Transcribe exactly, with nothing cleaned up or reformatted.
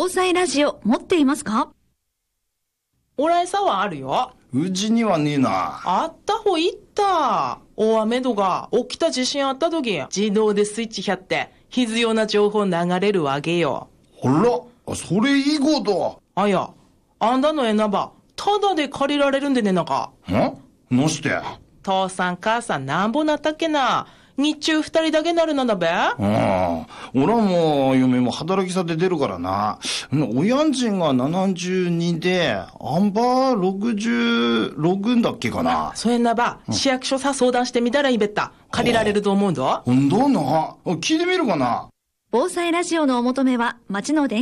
防災ラジオ持っていますか？ 俺さはあるよ。 うちにはねえな。 あった方いった。大雨とか起きた地震あった時、自動でスイッチやって、必要な情報流れるわけよ。 ほら、それいいこと。 あや、あんだのえなば、ただで借りられるんでねなか。 ん？なして？ 父さん母さんなんぼなったっけな。日中二人だけなるなんだべ。 ああ、俺はもう嫁も働きさで出るからな。親んちんがななじゅうにで、あんばろくじゅうろくんだっけかな。 そうやなば、うん、市役所さ相談してみたらいいべった。借りられると思うんだ。 ほんとな。聞いてみるかな。 防災ラジオのお求めは町の電